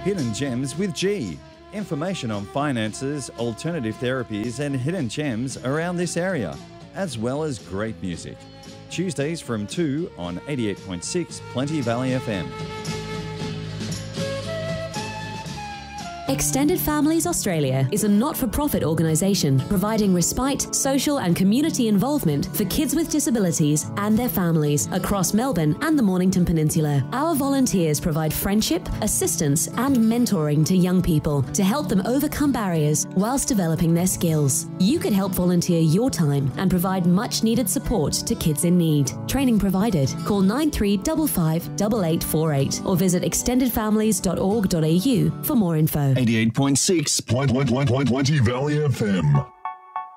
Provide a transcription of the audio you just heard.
Hidden Gems with G. Information on finances, alternative therapies and hidden gems around this area, as well as great music. Tuesdays from 2 on 88.6 Plenty Valley FM. Extended Families Australia is a not-for-profit organisation providing respite, social and community involvement for kids with disabilities and their families across Melbourne and the Mornington Peninsula. Our volunteers provide friendship, assistance and mentoring to young people to help them overcome barriers whilst developing their skills. You could help volunteer your time and provide much-needed support to kids in need. Training provided. Call 9355 8848 or visit extendedfamilies.org.au for more info. 88.6 Plenty Valley FM.